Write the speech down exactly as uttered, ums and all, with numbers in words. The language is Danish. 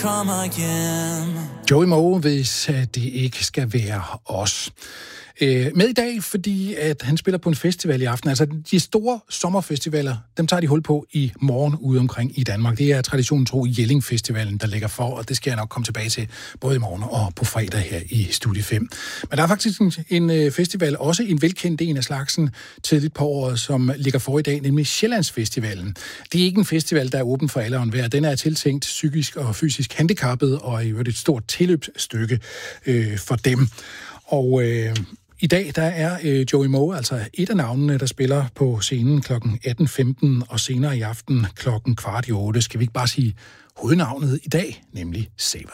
kommer hjem. Joey Moe, hvis det ikke skal være os. Med i dag, fordi at han spiller på en festival i aften. Altså de store sommerfestivaler, dem tager de hul på i morgen ude omkring i Danmark. Det er traditionen tro Jelling Festivalen, der ligger for, og det skal jeg nok komme tilbage til både i morgen og på fredag her i Studie fem. Men der er faktisk en, en festival, også en velkendt en af slagsen tidligt på året, som ligger for i dag, nemlig Sjællands Festivalen. Det er ikke en festival, der er åben for alle og enhver. Den er tiltænkt psykisk og fysisk handicappet, og er jo et stort tilløbsstykke øh, for dem. Og øh, i dag der er øh, Joey Moe, altså et af navnene, der spiller på scenen klokken atten femten, og senere i aften klokken kvart i otte. Skal vi ikke bare sige hovednavnet i dag, nemlig Saver.